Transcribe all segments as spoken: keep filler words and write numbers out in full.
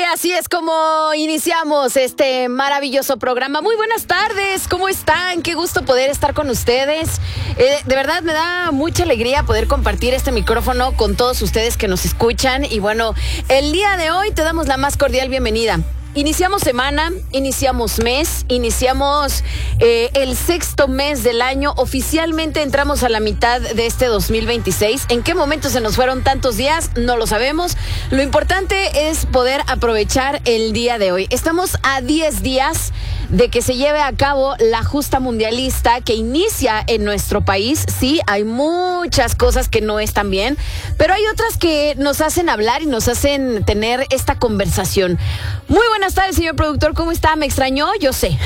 así es como iniciamos este maravilloso programa. Muy buenas tardes, ¿cómo están? Qué gusto poder estar con ustedes. Eh, de verdad me da mucha alegría poder compartir este micrófono con todos ustedes que nos escuchan. Y bueno, el día de hoy te damos la más cordial bienvenida. Iniciamos semana, iniciamos mes, iniciamos eh, el sexto mes del año. Oficialmente entramos a la mitad de este dos mil veintiséis. ¿En qué momento se nos fueron tantos días? No lo sabemos. Lo importante es poder aprovechar el día de hoy. Estamos a diez días de que se lleve a cabo la justa mundialista que inicia en nuestro país. Sí, hay muchas cosas que no están bien, pero hay otras que nos hacen hablar y nos hacen tener esta conversación. Muy buenas tardes, señor productor, ¿cómo está? ¿Me extrañó? Yo sé.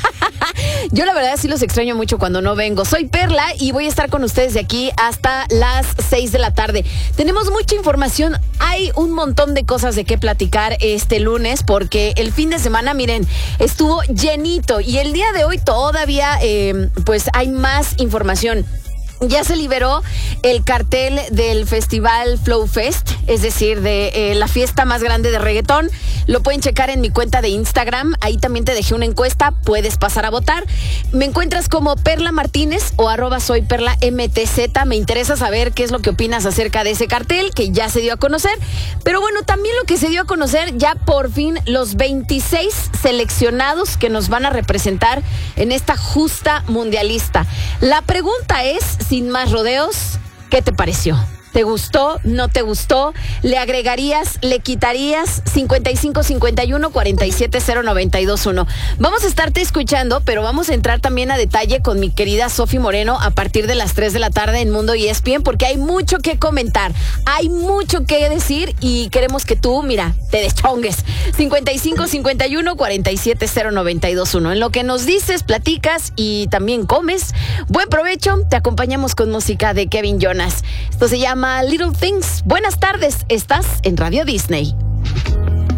Yo la verdad sí los extraño mucho cuando no vengo. Soy Perla y voy a estar con ustedes de aquí hasta las seis de la tarde. Tenemos mucha información, hay un montón de cosas de qué platicar este lunes, porque el fin de semana, miren, estuvo llenito y el día de hoy todavía eh, pues hay más información. Ya se liberó el cartel del festival Flow Fest, es decir, de eh, la fiesta más grande de reggaetón. Lo pueden checar en mi cuenta de Instagram. Ahí también te dejé una encuesta, puedes pasar a votar. Me encuentras como Perla Martínez o arroba soy Perla M T Z. Me interesa saber qué es lo que opinas acerca de ese cartel que ya se dio a conocer. Pero bueno, también lo que se dio a conocer ya por fin los veintiséis seleccionados que nos van a representar en esta justa mundialista. La pregunta es, sin más rodeos, ¿qué te pareció? ¿Te gustó? ¿No te gustó? ¿Le agregarías? ¿Le quitarías? cincuenta y cinco cincuenta y uno cuarenta y siete cero noventa y dos uno. Vamos a estarte escuchando, pero vamos a entrar también a detalle con mi querida Sofi Moreno a partir de las tres de la tarde en Mundo E S P N, porque hay mucho que comentar, hay mucho que decir y queremos que tú, mira, te deschongues. cincuenta y cinco cincuenta y uno cuarenta y siete cero noventa y dos uno. En lo que nos dices, platicas y también comes. Buen provecho, te acompañamos con música de Kevin Jonas. Esto se llama Little Things. Buenas tardes, estás en Radio Disney.